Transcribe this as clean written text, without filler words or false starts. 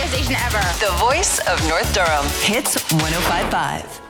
radio station ever. The voice of North Durham. Hits 105.5.